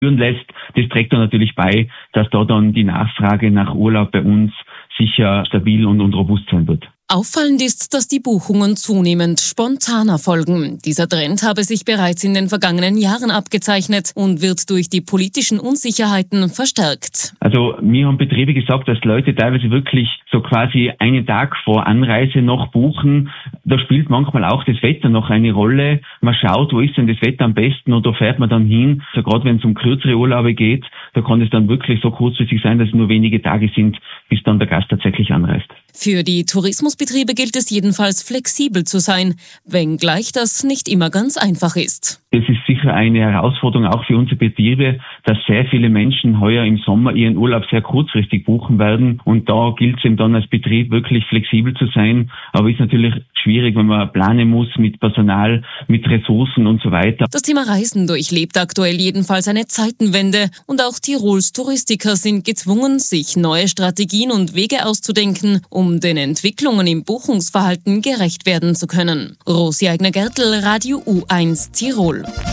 spüren lässt. Das trägt dann natürlich bei, dass da dann die Nachfrage nach Urlaub bei uns sicher stabil und robust sein wird. Auffallend ist, dass die Buchungen zunehmend spontaner folgen. Dieser Trend habe sich bereits in den vergangenen Jahren abgezeichnet und wird durch die politischen Unsicherheiten verstärkt. Also mir haben Betriebe gesagt, dass Leute teilweise wirklich so quasi einen Tag vor Anreise noch buchen. Da spielt manchmal auch das Wetter noch eine Rolle. Man schaut, wo ist denn das Wetter am besten und da fährt man dann hin. Also gerade wenn es um kürzere Urlaube geht, da kann es dann wirklich so kurzfristig sein, dass es nur wenige Tage sind, bis dann der Gast tatsächlich anreist. Für die Tourismusbetriebe gilt es jedenfalls, flexibel zu sein, wenngleich das nicht immer ganz einfach ist. Das ist sicher eine Herausforderung auch für unsere Betriebe, dass sehr viele Menschen heuer im Sommer ihren Urlaub sehr kurzfristig buchen werden. Und da gilt es eben dann als Betrieb wirklich flexibel zu sein. Aber ist natürlich schwierig, wenn man planen muss mit Personal, mit Ressourcen und so weiter. Das Thema Reisen durchlebt aktuell jedenfalls eine Zeitenwende. Und auch Tirols Touristiker sind gezwungen, sich neue Strategien und Wege auszudenken, um den Entwicklungen im Buchungsverhalten gerecht werden zu können. Rosi Eigner-Gertl, Radio U1 Tirol.